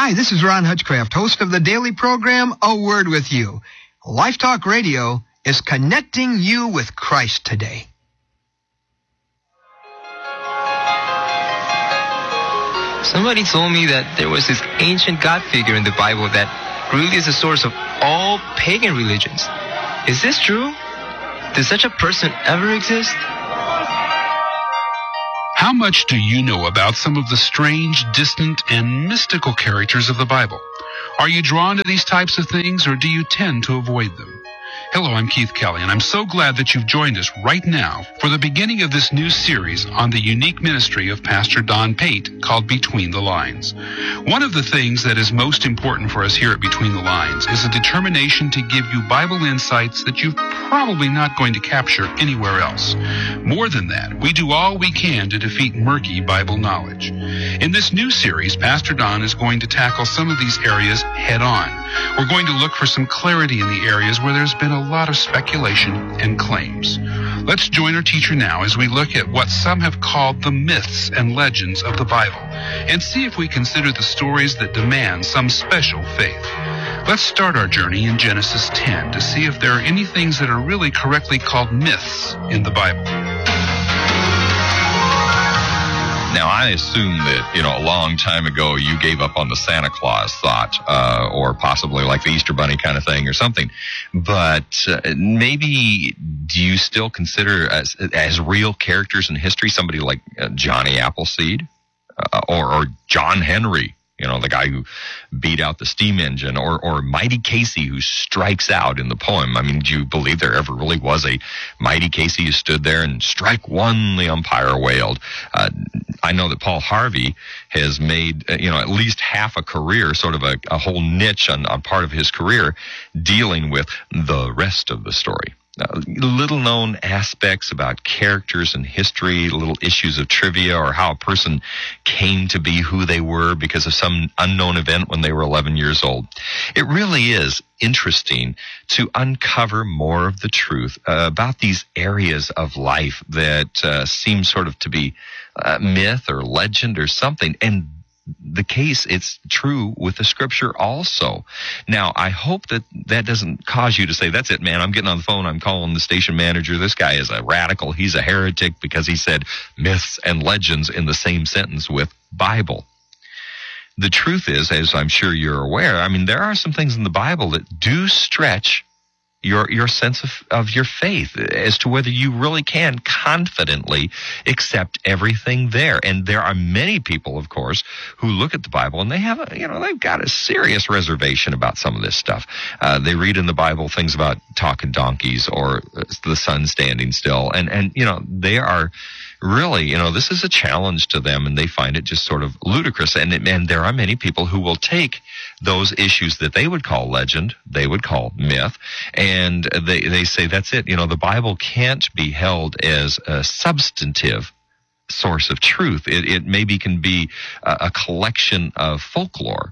Hi, this is Ron Hutchcraft, host of the daily program, A Word With You. Life Talk Radio is connecting you with Christ today. Somebody told me that there was this ancient God figure in the Bible that really is the source of all pagan religions. Is this true? Does such a person ever exist? How much do you know about some of the strange, distant, and mystical characters of the Bible? Are you drawn to these types of things, or do you tend to avoid them? Hello, I'm Keith Kelly, and I'm so glad that you've joined us right now for the beginning of this new series on the unique ministry of Pastor Don Pate called Between the Lines. One of the things that is most important for us here at Between the Lines is a determination to give you Bible insights that you're probably not going to capture anywhere else. More than that, we do all we can to defeat murky Bible knowledge. In this new series, Pastor Don is going to tackle some of these areas head on. We're going to look for some clarity in the areas where there's been a lot of speculation and claims. Let's join our teacher now as we look at what some have called the myths and legends of the Bible, and see if we consider the stories that demand some special faith. Let's start our journey in Genesis 10 to see if there are any things that are really correctly called myths in the Bible. Now, I assume that, a long time ago you gave up on the Santa Claus thought, or possibly like the Easter Bunny kind of thing or something. But maybe do you still consider as real characters in history somebody like Johnny Appleseed or John Henry? The guy who beat out the steam engine, or Mighty Casey who strikes out in the poem. I mean, do you believe there ever really was a Mighty Casey who stood there and strike one, the umpire wailed? I know that Paul Harvey has made, at least half a career, sort of a whole niche on part of his career dealing with the rest of the story. Little known aspects about characters and history, little issues of trivia, or how a person came to be who they were because of some unknown event when they were 11 years old. It really is interesting to uncover more of the truth about these areas of life that seem sort of to be myth or legend or something. And the case, it's true with the scripture also. Now, I hope that doesn't cause you to say, that's it, man, I'm getting on the phone, I'm calling the station manager, this guy is a radical, he's a heretic because he said myths and legends in the same sentence with Bible. The truth is, as I'm sure you're aware, there are some things in the Bible that do stretch your sense of your faith as to whether you really can confidently accept everything there. And there are many people, of course, who look at the Bible and they have they've got a serious reservation about some of this stuff. They read in the Bible things about talking donkeys or the sun standing still. And they are really, this is a challenge to them, and they find it just sort of ludicrous. And there are many people who will take those issues that they would call legend, they would call myth, and they say that's it. The Bible can't be held as a substantive source of truth. It maybe can be a collection of folklore.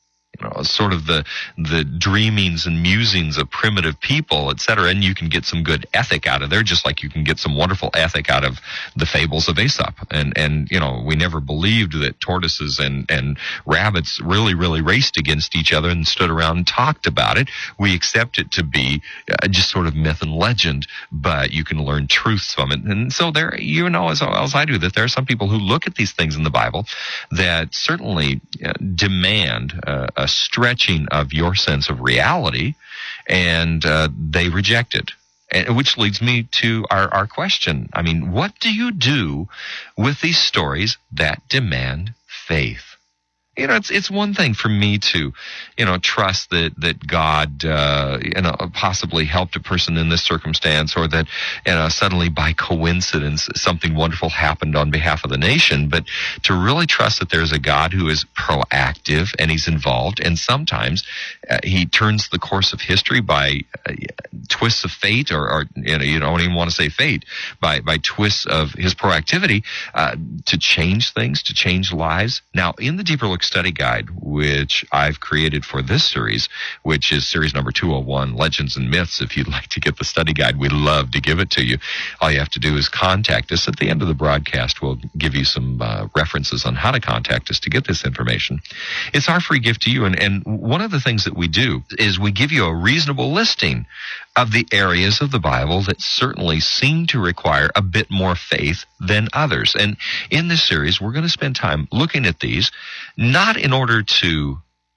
Sort of the dreamings and musings of primitive people, etc. And you can get some good ethic out of there, just like you can get some wonderful ethic out of the fables of Aesop. And we never believed that tortoises and rabbits really raced against each other and stood around and talked about it. We accept it to be just sort of myth and legend, but you can learn truths from it. And so there, as well as I do, that there are some people who look at these things in the Bible that certainly demand a stretching of your sense of reality, and they reject it. And, which leads me to our question. What do you do with these stories that demand faith? It's one thing for me to, trust that God, possibly helped a person in this circumstance, or that, suddenly by coincidence something wonderful happened on behalf of the nation. But to really trust that there's a God who is proactive and he's involved, and sometimes he turns the course of history by twists of fate, or you don't even want to say fate, by twists of his proactivity to change things, to change lives. Now, in the Deeper Look study guide, which I've created for this series, which is series number 201, Legends and Myths. If you'd like to get the study guide, we'd love to give it to you. All you have to do is contact us. At the end of the broadcast, we'll give you some references on how to contact us to get this information. It's our free gift to you, and one of the things that we do is we give you a reasonable listing of the areas of the Bible that certainly seem to require a bit more faith than others. And in this series, we're going to spend time looking at these, not in order to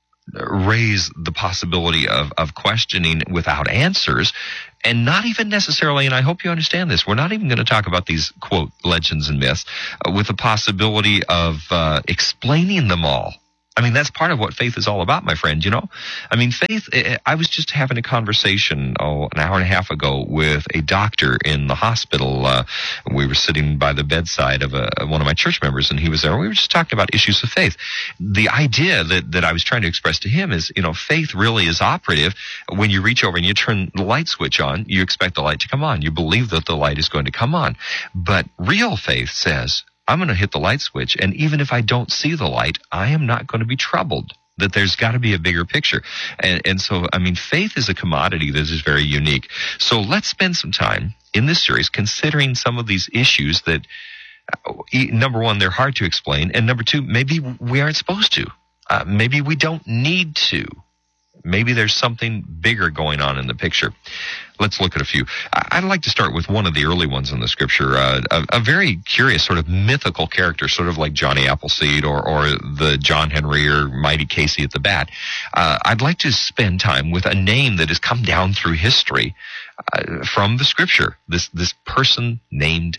raise the possibility of questioning without answers, and not even necessarily, and I hope you understand this, we're not even going to talk about these, quote, legends and myths, with the possibility of explaining them all. I mean, that's part of what faith is all about, my friend, you know? I mean, faith, I was just having a conversation, an hour and a half ago with a doctor in the hospital. We were sitting by the bedside of one of my church members, and he was there. We were just talking about issues of faith. The idea that I was trying to express to him is, you know, faith really is operative. When you reach over and you turn the light switch on, you expect the light to come on. You believe that the light is going to come on. But real faith says, I'm going to hit the light switch, and even if I don't see the light, I am not going to be troubled. That there's got to be a bigger picture. And so, I mean, faith is a commodity that is very unique. So let's spend some time in this series considering some of these issues that, number one, they're hard to explain, and number two, maybe we aren't supposed to. Maybe we don't need to. Maybe there's something bigger going on in the picture. Let's look at a few. I'd like to start with one of the early ones in the scripture, a very curious sort of mythical character, sort of like Johnny Appleseed or the John Henry or Mighty Casey at the bat. I'd like to spend time with a name that has come down through history from the scripture, this person named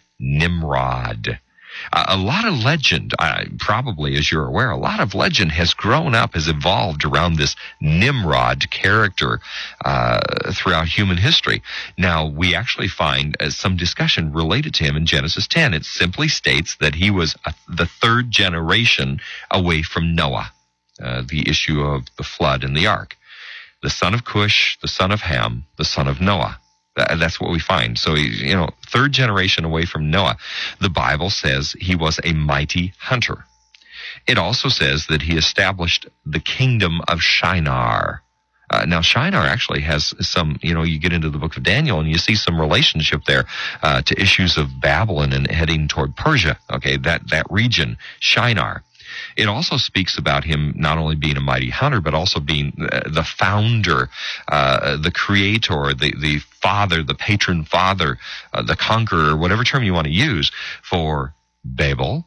Nimrod. A lot of legend, probably as you're aware, a lot of legend has grown up, has evolved around this Nimrod character throughout human history. Now, we actually find some discussion related to him in Genesis 10. It simply states that he was the third generation away from Noah, the issue of the flood and the ark. The son of Cush, the son of Ham, the son of Noah. That's what we find. So, you know, third generation away from Noah. The Bible says he was a mighty hunter. It also says that he established the kingdom of Shinar. Now, Shinar actually has some, you know, you get into the book of Daniel and you see some relationship there to issues of Babylon and heading toward Persia. Okay, that region, Shinar. It also speaks about him not only being a mighty hunter, but also being the founder, the creator, the father, the patron father, the conqueror, whatever term you want to use for Babel.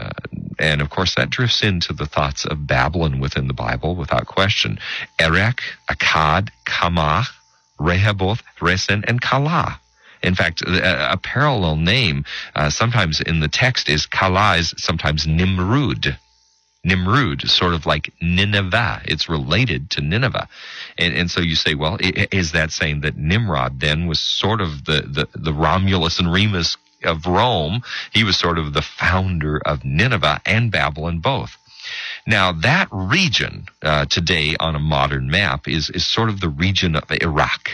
And, of course, that drifts into the thoughts of Babylon within the Bible, without question. Erech, Akkad, Kamach, Rehoboth, Resen, and Calah. In fact, a parallel name sometimes in the text is Calah, is sometimes Nimrud. Nimrud, sort of like Nineveh. It's related to Nineveh. And so you say, well, is that saying that Nimrod then was sort of the Romulus and Remus of Rome? He was sort of the founder of Nineveh and Babylon both. Now, that region today on a modern map is sort of the region of Iraq.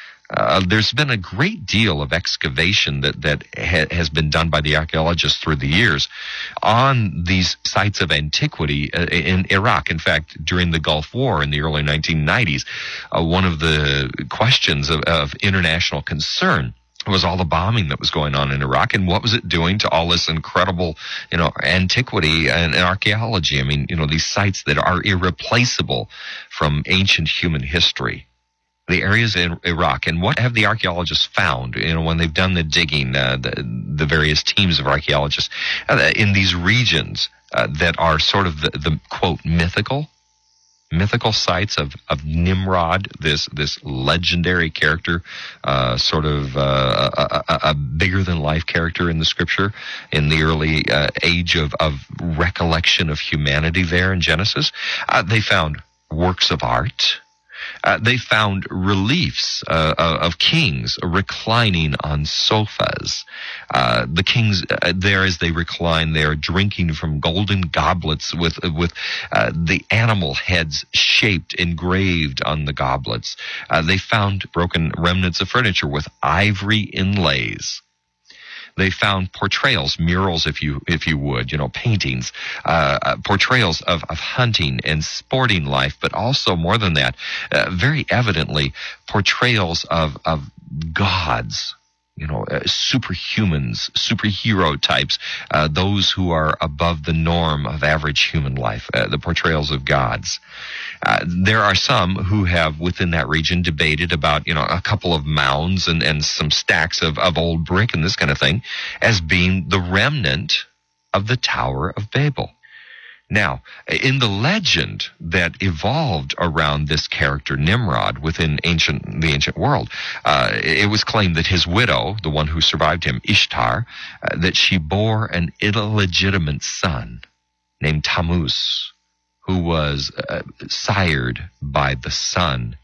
There's been a great deal of excavation that has been done by the archaeologists through the years on these sites of antiquity in Iraq. In fact, during the Gulf War in the early 1990s, one of the questions of international concern was all the bombing that was going on in Iraq, and what was it doing to all this incredible, you know, antiquity and archaeology? I mean, you know, these sites that are irreplaceable from ancient human history. The areas in Iraq, and what have the archaeologists found, you know, when they've done the digging, the various teams of archaeologists in these regions that are sort of the quote mythical sites of Nimrod, this legendary character, sort of a bigger than life character in the scripture in the early age of recollection of humanity there in Genesis. They found works of art. They found reliefs of kings reclining on sofas. The kings there, as they recline, they are drinking from golden goblets with the animal heads shaped, engraved on the goblets. They found broken remnants of furniture with ivory inlays. They found portrayals, murals, if you would, paintings, portrayals of hunting and sporting life, but also more than that, very evidently portrayals of gods. Superhumans, superhero types, those who are above the norm of average human life, the portrayals of gods. There are some who have within that region debated about, a couple of mounds and some stacks of old brick and this kind of thing as being the remnant of the Tower of Babel. Now, in the legend that evolved around this character, Nimrod, within the ancient world, it was claimed that his widow, the one who survived him, Ishtar, that she bore an illegitimate son named Tammuz, who was sired by the sun